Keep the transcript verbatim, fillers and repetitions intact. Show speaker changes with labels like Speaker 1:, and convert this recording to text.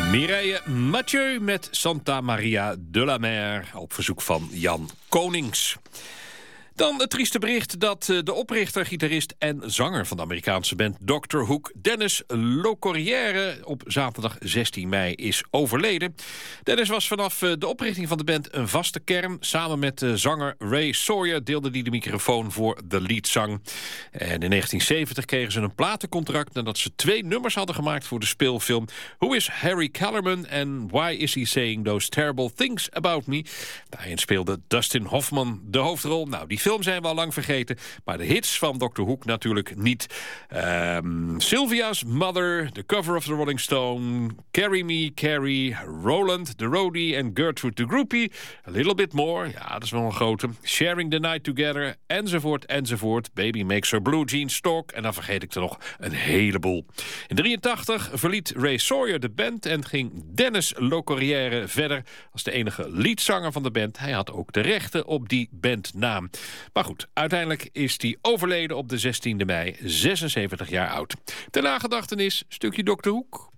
Speaker 1: Mireille Mathieu met Santa Maria de la Mer op verzoek van Jan Konings. Dan het trieste bericht dat de oprichter, gitarist en zanger van de Amerikaanse band doctor Hook, Dennis Locorriere, op zaterdag zestien mei is overleden. Dennis was vanaf de oprichting van de band een vaste kern. Samen met de zanger Ray Sawyer deelde hij de microfoon voor de leadzang. En in negentien zeventig kregen ze een platencontract nadat ze twee nummers hadden gemaakt voor de speelfilm Who is Harry Kellerman and Why is he saying those terrible things about me? Daarin speelde Dustin Hoffman de hoofdrol. Nou, die film zijn we al lang vergeten, maar de hits van doctor Hook natuurlijk niet. Um, Sylvia's Mother, The Cover of the Rolling Stone, Carry Me, Carrie, Roland, The Roadie en Gertrude the Groupie. A Little Bit More, ja, dat is wel een grote. Sharing the Night Together, enzovoort, enzovoort. Baby Makes Her Blue Jeans Talk. En dan vergeet ik er nog een heleboel. In drieëntachtig verliet Ray Sawyer de band en ging Dennis Locorriere verder als de enige leadzanger van de band. Hij had ook de rechten op die bandnaam. Maar goed, uiteindelijk is hij overleden op de zestiende mei, zesenzeventig jaar oud. Ter nagedachtenis, stukje dokter Hoek.